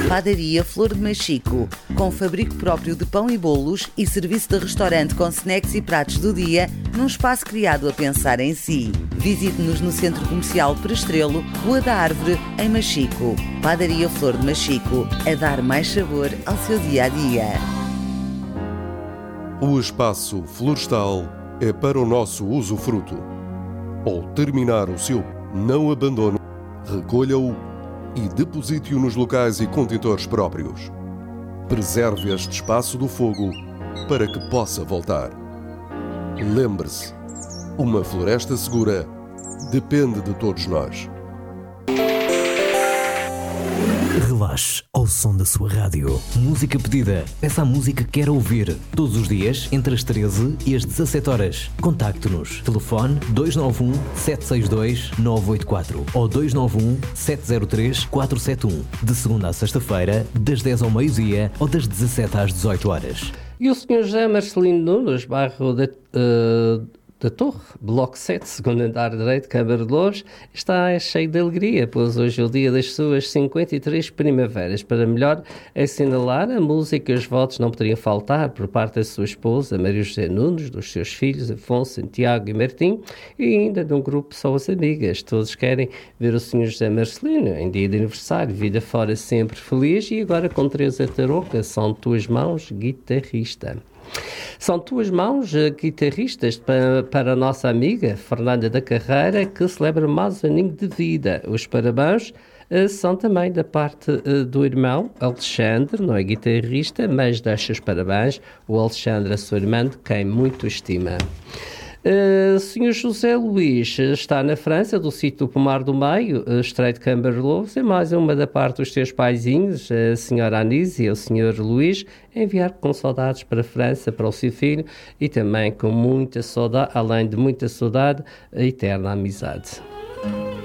Padaria Flor de Machico, com fabrico próprio de pão e bolos e serviço de restaurante com snacks e pratos do dia, num espaço criado a pensar em si. Visite-nos no Centro Comercial Prestrelo, Rua da Árvore, em Machico. Padaria Flor de Machico, a dar mais sabor ao seu dia-a-dia. O espaço florestal é para o nosso usufruto. Ao terminar o seu não abandono, recolha-o e deposite-o nos locais e contentores próprios. Preserve este espaço do fogo para que possa voltar. Lembre-se, uma floresta segura depende de todos nós. Relaxe ao som da sua rádio. Música pedida. Peça a música que quer ouvir. Todos os dias, entre as 13 e as 17 horas. Contacte-nos. Telefone 291 762 984 ou 291 703 471. De segunda a sexta-feira, das 10 ao meio-dia ou das 17 às 18 horas. E o Sr. José Marcelino Nunes, bairro da Torre, Bloco 7, segundo andar direito, Câmara de Louros, está cheio de alegria, pois hoje é o dia das suas 53 primaveras. Para melhor assinalar, a música e os votos não poderiam faltar por parte da sua esposa, Maria José Nunes, dos seus filhos, Afonso, Santiago e Martim, e ainda de um grupo só as amigas. Todos querem ver o Sr. José Marcelino em dia de aniversário, vida fora sempre feliz, e agora com Teresa Tarouca, São Tuas Mãos, guitarrista. São Tuas Mãos, guitarristas, para a nossa amiga Fernanda da Carreira, que celebra mais um aninho de vida. Os parabéns são também da parte do irmão Alexandre, não é guitarrista, mas deixa os parabéns o Alexandre, a sua irmã, de quem muito estima. Sr. José Luís está na França, do sítio do Pomar do Meio, Estreito de Câmara de Louros, e mais uma da parte dos seus paizinhos, a Sra. Anísia e o Sr. Luís, enviar com saudades para a França, para o seu filho, e também com muita saudade, além de muita saudade, a eterna amizade.